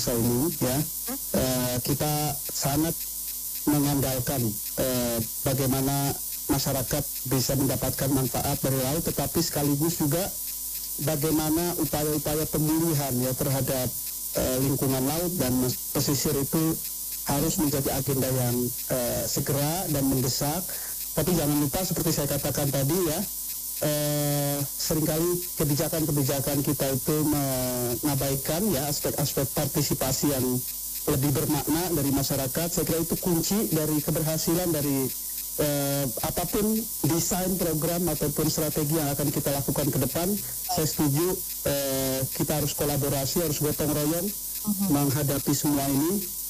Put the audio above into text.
ini ya, kita sangat mengandalkan bagaimana masyarakat bisa mendapatkan manfaat dari laut, tetapi sekaligus juga bagaimana upaya-upaya pemulihan ya terhadap lingkungan laut dan pesisir itu harus menjadi agenda yang segera dan mendesak. Tapi jangan lupa seperti saya katakan tadi ya, seringkali kebijakan-kebijakan kita itu mengabaikan ya aspek-aspek partisipasi yang lebih bermakna dari masyarakat. Saya kira itu kunci dari keberhasilan dari apapun desain program ataupun strategi yang akan kita lakukan ke depan. Saya setuju kita harus kolaborasi, harus gotong royong menghadapi semua ini.